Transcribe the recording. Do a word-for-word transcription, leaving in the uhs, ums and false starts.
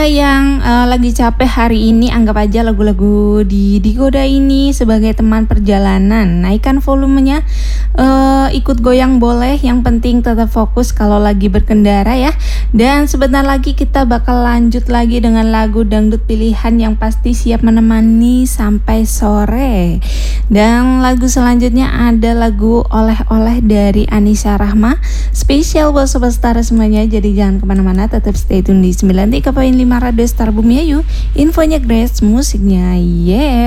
yang, eee, lagi capek hari ini, anggap aja lagu-lagu di Digoda ini sebagai teman perjalanan. Naikkan volumenya, eee, ikut goyang boleh, yang penting tetap fokus kalau lagi berkendara ya. Dan sebentar lagi kita bakal lanjut lagi dengan lagu dangdut pilihan yang pasti siap menemani sampai sore. Dan lagu selanjutnya ada lagu Oleh-oleh dari Anisa Rahma, spesial buat Sobat Setara semuanya. Jadi jangan kemana-mana, tetap stay tune di sembilan tiga koma lima Radio Star Bumi Ayu. Infonya Grace, musiknya yeah.